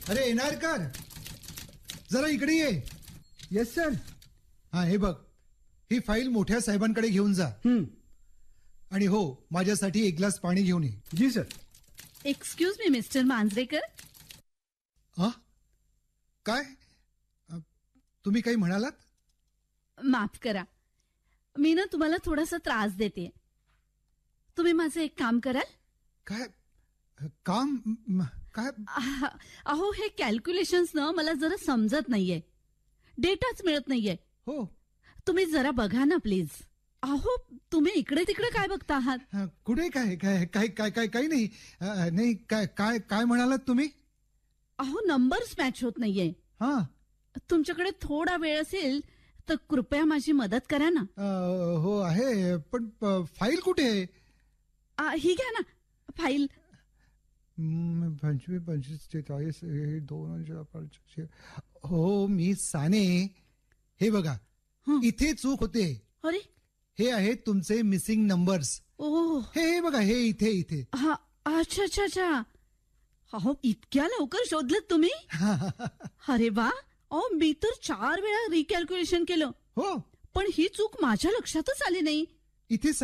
अरे एनारकर, जरा इकडे ये. Yes sir. हा, हे बघ, ही फाईल मोठ्या साहेबांकडे घेऊन जा. आणि हो, माझ्यासाठी एक ग्लास पाणी घेऊन ये. जी sir. Excuse me mister Manjrekar. हा, काय? तुम्ही काही म्हणालात? माफ करा, मी ना तुम्हाला थोडासा त्रास देते. तुम्ही माझं एक काम कराल? काय काम? काय? अहो, हे कॅल्क्युलेशन्स ना मला जरा समजत नाहीये, डेटाच मिळत नाहीये. हो. तुम्ही जरा बघा ना प्लीज. अहो, तुम्ही इकडे तिकडे काय बघता आहात? कुठे काय काय काय काय काय काही नाही. नाही, काय काय काय म्हणालात तुम्ही? अहो, नंबर्स मॅच होत नाहीये. हा. तुमच्याकडे थोडा वेळ असेल तर कृपया माझी मदत करा ना. हो आहे, पण फाईल कुठे आहे? ही घ्या ना फाईल. 25, 25, 43, 2. हो, मी साने. हे बघा, इथे चूक होते. अरे, हे आहेत तुमचे मिसिंग नंबर्स. ओ, हे बघा, हे इथे इथे. हा, अच्छा अच्छा अच्छा. अहो, इतक्या लवकर शोधलं तुम्ही? अरे वा. अहो, मी तर 4 वेळा रिकॅल्क्युलेशन केलं. हो, पण ही चूक माझ्या लक्षातच आली नाही. इथे